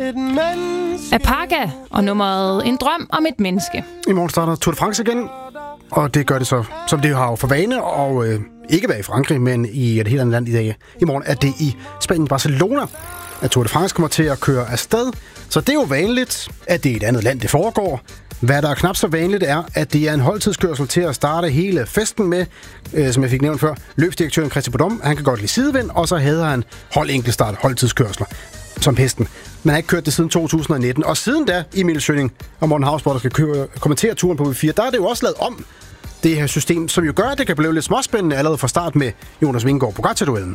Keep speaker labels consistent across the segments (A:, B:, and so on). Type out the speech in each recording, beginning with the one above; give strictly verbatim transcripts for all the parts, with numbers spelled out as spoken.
A: Apaga og nummeret En drøm om et menneske.
B: I morgen starter Tour de France igen, og det gør det så, som det har jo for vane, og øh, ikke være i Frankrig, men i et helt andet land i dag. I morgen er det i Spanien, Barcelona, at Tour de France kommer til at køre afsted. Så det er jo vanligt, at det er et andet land, det foregår. Hvad der er knap så vanligt er, at det er en holdtidskørsel til at starte hele festen med, øh, som jeg fik nævnt før, løbsdirektøren Christian Prudhomme. Han kan godt lide sidevind, og så havde han holdenkeltstart holdtidskørsler som pesten. Man har ikke kørt det siden to tusind nitten, og siden da, Emil Schønning og Morten Hausborg, der skal køre, kommentere turen på V fire, der er det jo også lavet om, det her system, som jo gør, at det kan blive lidt småspændende allerede fra start med Jonas Vingegaard på Pogacar-duellen.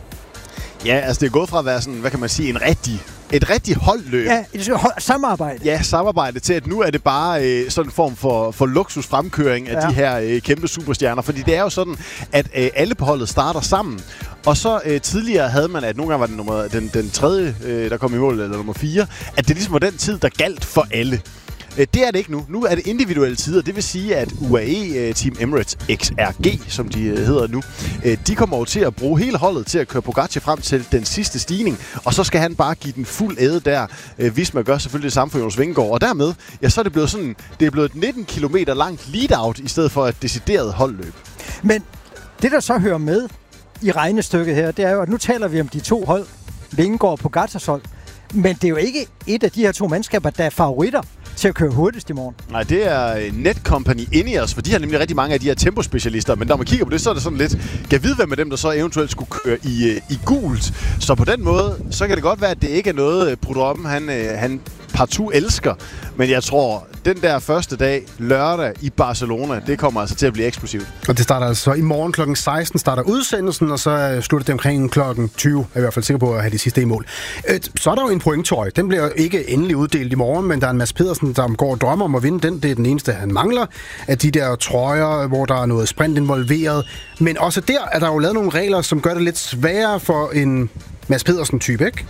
C: Ja, altså det er gået fra at være sådan, hvad kan man sige, en rigtig, et rigtig holdløb.
D: Ja, et hold, samarbejde.
C: Ja, samarbejde til, at nu er det bare øh, sådan en form for, for luksusfremkøring af ja. de her øh, kæmpe superstjerner. Fordi det er jo sådan, at øh, alle på holdet starter sammen. Og så øh, tidligere havde man, at nogle gange var det nummer, den, den tredje, øh, der kom i mål, eller nummer fire, at det ligesom var den tid, der galt for alle. Det er det ikke nu. Nu er det individuelle tider. Det vil sige, at U A E Team Emirates X R G, som de hedder nu, de kommer jo til at bruge hele holdet til at køre Pogacar frem til den sidste stigning. Og så skal han bare give den fuld æde der. Visma gør selvfølgelig det samme for Jonas Vingegaard. Og dermed, ja, så er det blevet sådan, det er blevet et nitten kilometer langt lead-out, i stedet for et decideret holdløb.
D: Men det, der så hører med i regnestykket her, det er jo, at nu taler vi om de to hold, Vingegaard og Pogacars hold. Men det er jo ikke et af de her to mandskaber, der er favoritter til at køre hurtigst i morgen.
C: Nej, det er Netcompany Ineos, for de har nemlig rigtig mange af de her tempospecialister, men når man kigger på det, så er det sådan lidt, kan vide, hvem af dem, der så eventuelt skulle køre i, i gult. Så på den måde, så kan det godt være, at det ikke er noget, Prudhomme, han, han partout elsker, men jeg tror, den der første dag, lørdag i Barcelona, det kommer altså til at blive eksplosivt.
B: Og det starter altså i morgen klokken seksten, starter udsendelsen, og så slutter det omkring klokken tyve. Jeg er i hvert fald sikker på at have de sidste i mål. Så er der jo en pointtrøje. Den bliver ikke endelig uddelt i morgen, men der er en Mads Pedersen, der går og drømmer om at vinde den. Det er den eneste, han mangler. Af de der trøjer, hvor der er noget sprint involveret. Men også der er der jo lavet nogle regler, som gør det lidt sværere for en Mads Pedersen-type, ikke?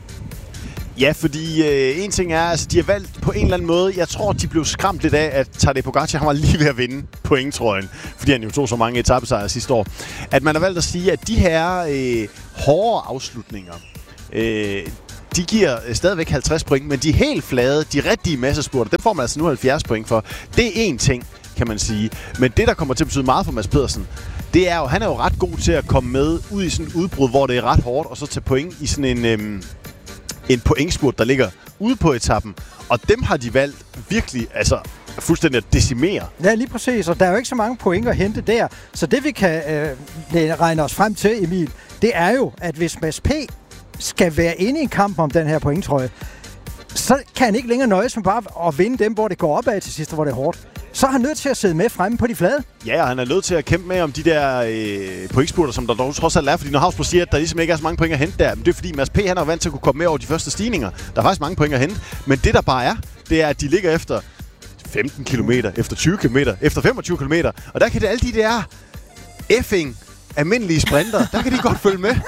C: Ja, fordi øh, en ting er, altså de har valgt på en eller anden måde, jeg tror, de blev skræmt lidt af, at Tadej Pogacar, han var lige ved at vinde pointtrøjen, fordi han jo tog så mange etapesejre sidste år. At man har valgt at sige, at de her øh, hårde afslutninger, øh, de giver stadigvæk halvtreds point, men de helt flade, de rigtige massespurter, dem får man altså nu halvfjerds point for. Det er én ting, kan man sige. Men det, der kommer til at betyde meget for Mads Pedersen, det er jo, han er jo ret god til at komme med ud i sådan et udbrud, hvor det er ret hårdt, og så tage point i sådan en... Øh, en pointspurt, der ligger ude på etappen. Og dem har de valgt virkelig, altså fuldstændig at decimere.
D: Ja, lige præcis. Og der er jo ikke så mange point at hente der. Så det vi kan øh, regne os frem til, Emil, det er jo, at hvis Mads P. skal være inde i en kamp om den her pointtrøje, så kan han ikke længere nøjes med bare at vinde dem, hvor det går opad til sidst, hvor det er hårdt. Så er han nødt til at sidde med fremme på de flade.
C: Ja, og han er nødt til at kæmpe med om de der øh, pointspurter, som der dog trods alt er. Fordi når Hausborg siger, at der ligesom ikke er så mange point at hente der, men det er fordi Mads P. han er vant til at kunne komme med over de første stigninger. Der er faktisk mange point at hente. Men det der bare er, det er, at de ligger efter femten kilometer, efter tyve kilometer, efter femogtyve kilometer. Og der kan det alle de der effing almindelige sprinter, der kan de godt følge med.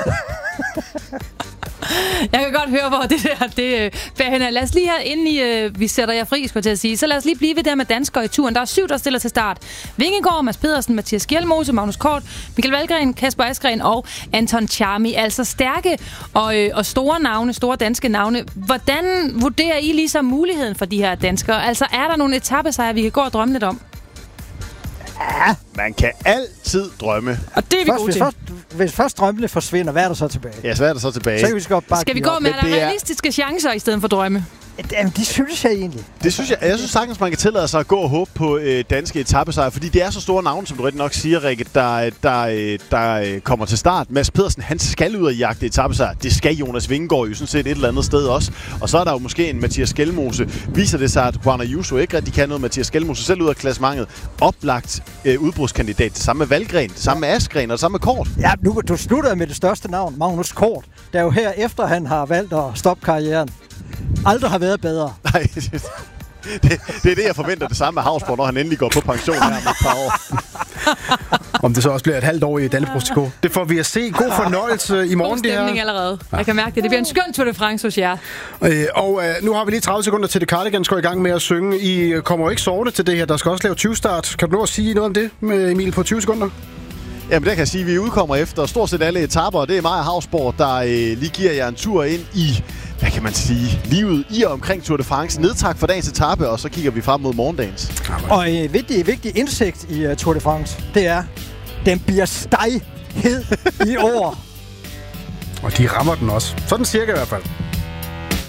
A: Jeg kan godt høre, hvor det der det bærer hen. Lad os lige her, inden I, uh, vi sætter jer fri, skulle jeg til at sige, så lad os lige blive ved der med danskere i turen. Der er syv, der stiller til start. Vingegaard, Mads Pedersen, Mathias Gjelmose, Magnus Kort, Michael Valgren, Kasper Asgreen og Anton Tjami. Altså stærke og, øh, og store navne, store danske navne. Hvordan vurderer I ligesom muligheden for de her danskere? Altså er der nogle etapesejre, vi kan gå og drømme lidt om?
D: Ja,
C: man kan altid drømme.
A: Og det er vi
D: først,
A: gode
D: hvis,
A: til.
D: først, hvis først drømmene forsvinder, hvad er der så tilbage?
C: Ja, så er der så tilbage.
D: Så kan vi skal, bare
A: skal vi gå med, at der er realistiske chancer i stedet for drømme?
D: Jamen, det synes jeg egentlig.
C: Det synes jeg, jeg synes sagtens, man kan tillade sig at gå og håbe på øh, danske etapesejre, fordi det er så store navne, som du rigtig nok siger, Rikke, der, der, der kommer til start. Mads Pedersen, han skal ud og jagte etapesejre. Det skal Jonas Vingegaard jo sådan set et eller andet sted også. Og så er der jo måske en Mathias Gjelmose. Viser det sig, at Juan Ayuso ikke rigtig kan noget. Mathias Gjelmose selv ud af klassementet. Oplagt øh, udbrudskandidat. Det samme med Valgren, det samme med Asgreen og det samme med Kort.
D: Ja, nu du slutter med det største navn, Magnus Kort. Der er jo her, efter han har valgt at stoppe karrieren, aldrig har været bedre.
C: Nej, det, det er det, jeg forventer det samme med Hausborg, når han endelig går på pension her om et par år.
B: Om det så også bliver et halvt år i Dannebrogs trikot. Det får vi at se. God fornøjelse i morgen.
A: God stemning allerede. Jeg kan mærke det. Det bliver en skøn Tour de France hos jer.
B: Øh, og øh, nu har vi lige tredive sekunder til The Cardigans går i gang med at synge. I kommer jo ikke sovende til det her. Der skal også lave tyve start. Kan du nå at sige noget om det, med Emil, på tyve sekunder?
C: Jamen, der kan jeg sige, at vi udkommer efter stort set alle etaper, og det er mig og Havsborg, der øh, lige giver jer en tur ind i, hvad kan man sige, livet i og omkring Tour de France. Nedtak for dagens etape, og så kigger vi frem mod morgendagens.
D: Og en vigtig, vigtig indsigt i uh, Tour de France, det er, den bliver stejhed i år.
B: Og de rammer den også. Sådan cirka i hvert fald.